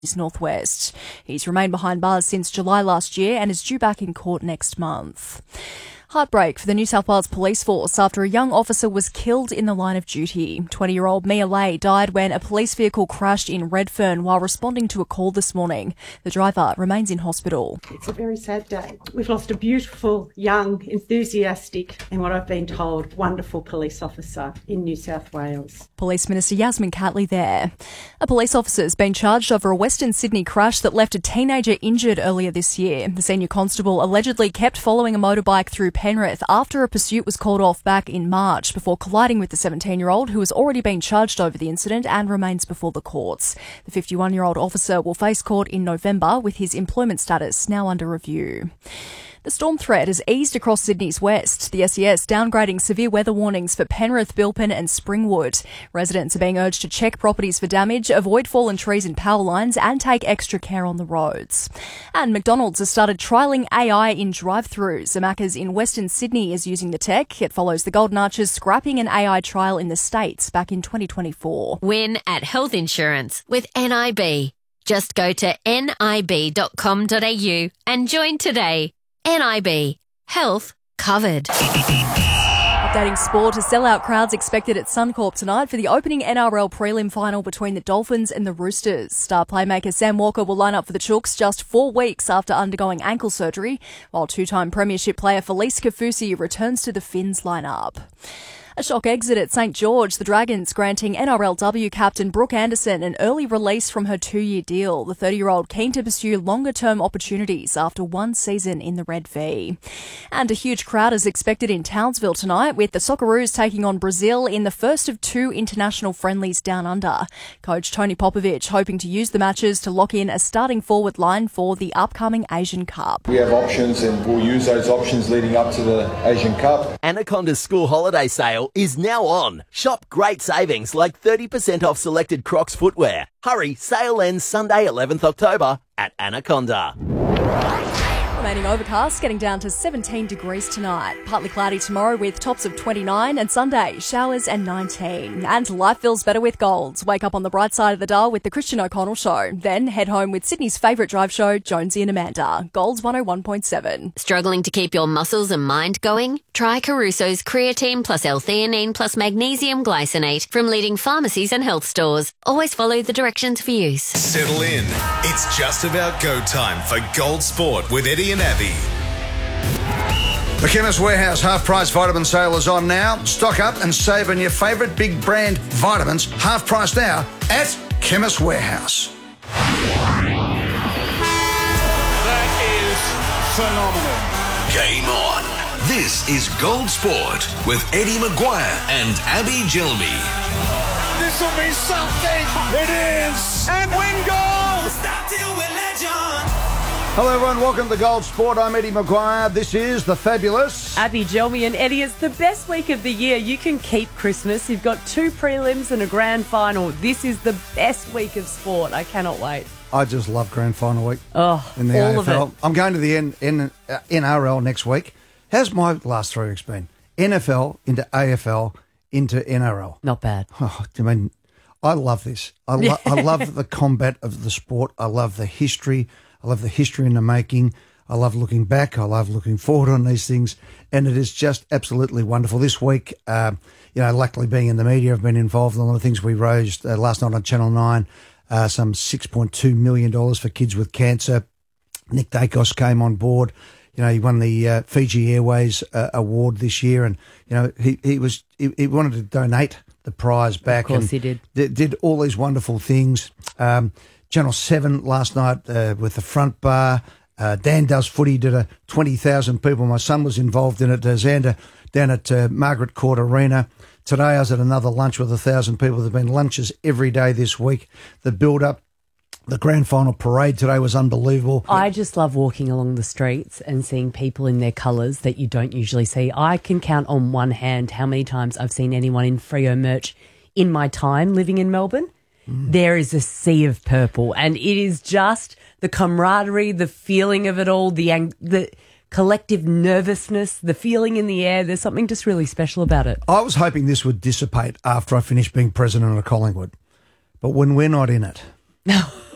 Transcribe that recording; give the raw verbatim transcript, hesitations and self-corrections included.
Northwest. He's remained behind bars since July last year and is due back in court next month. Heartbreak for the New South Wales Police Force after a young officer was killed in the line of duty. twenty-year-old Mia Lay died when a police vehicle crashed in Redfern while responding to a call this morning. The driver remains in hospital. It's a very sad day. We've lost a beautiful, young, enthusiastic and, what I've been told, wonderful police officer in New South Wales. Police Minister Yasmin Catley there. A police officer has been charged over a Western Sydney crash that left a teenager injured earlier this year. The senior constable allegedly kept following a motorbike through Penrith after a pursuit was called off back in March before colliding with the seventeen-year-old who has already been charged over the incident and remains before the courts. The fifty-one-year-old officer will face court in November with his employment status now under review. The storm threat has eased across Sydney's west. The S E S downgrading severe weather warnings for Penrith, Bilpin and Springwood. Residents are being urged to check properties for damage, avoid fallen trees and power lines and take extra care on the roads. And McDonald's has started trialling A I in drive-thrus. Macca's in Western Sydney is using the tech. It follows the Golden Arches scrapping an A I trial in the States back in twenty twenty-four. Win at health insurance with N I B. Just go to nib dot com dot a u and join today. N I B. Health covered. Updating sport, a sellout crowds expected at Suncorp tonight for the opening N R L prelim final between the Dolphins and the Roosters. Star playmaker Sam Walker will line up for the Chooks just four weeks after undergoing ankle surgery, while two-time premiership player Felice Kafusi returns to the Finns lineup. A shock exit at St George, the Dragons granting N R L W captain Brooke Anderson an early release from her two-year deal. The thirty-year-old keen to pursue longer-term opportunities after one season in the Red V. And a huge crowd is expected in Townsville tonight, with the Socceroos taking on Brazil in the first of two international friendlies down under. Coach Tony Popovich hoping to use the matches to lock in a starting forward line for the upcoming Asian Cup. We have options and we'll use those options leading up to the Asian Cup. Anaconda's school holiday sale is now on. Shop great savings like thirty percent off selected Crocs footwear. Hurry, sale ends Sunday eleventh October at Anaconda. Remaining overcast, getting down to seventeen degrees tonight. Partly cloudy tomorrow with tops of twenty-nine, and Sunday, showers and nineteen. And life feels better with Golds. Wake up on the bright side of the dial with the Christian O'Connell Show. Then head home with Sydney's favourite drive show, Jonesy and Amanda. Golds one oh one point seven. Struggling to keep your muscles and mind going? Try Caruso's creatine plus L-theanine plus magnesium glycinate from leading pharmacies and health stores. Always follow the directions for use. Settle in. It's just about go time for Gold Sport with Eddie and Abby. The Chemist Warehouse half-price vitamin sale is on now. Stock up and save on your favourite big brand vitamins, half price now at Chemist Warehouse. That is phenomenal. Game on. This is Gold Sport with Eddie Maguire and Abby Gilby. This will be something. It is. And win goals. Hello everyone, welcome to Gold Sport. I'm Eddie Maguire. This is the fabulous Abby Gelby, and Eddie, it's the best week of the year. You can keep Christmas. You've got two prelims and a grand final. This is the best week of sport. I cannot wait. I just love grand final week. Oh, in the all A F L. of it. I'm going to the N- N- uh, N R L next week. How's my last three weeks been? N F L into A F L into N R L. Not bad. Oh, I mean, I love this. I, lo- I love the combat of the sport. I love the history. I love the history in the making. I love looking back. I love looking forward on these things. And it is just absolutely wonderful. This week, uh, you know, luckily being in the media, I've been involved in a lot of things we raised uh, last night on Channel nine, uh, some six point two million dollars for kids with cancer. Nick Dacos came on board. You know, he won the uh, Fiji Airways uh, award this year. And, you know, he, he was he, he wanted to donate the prize back. Of course and he did. Did, did all these wonderful things. Um Channel seven last night uh, with the front bar. Uh, Dan Does Footy did a twenty thousand people. My son was involved in it. Uh, Xander down at uh, Margaret Court Arena. Today I was at another lunch with one thousand people. There have been lunches every day this week. The build-up, the grand final parade today was unbelievable. I just love walking along the streets and seeing people in their colours that you don't usually see. I can count on one hand how many times I've seen anyone in Freo merch in my time living in Melbourne. There is a sea of purple, and it is just the camaraderie, the feeling of it all, the ang- the collective nervousness, the feeling in the air. There's something just really special about it. I was hoping this would dissipate after I finished being president of Collingwood, but when we're not in it,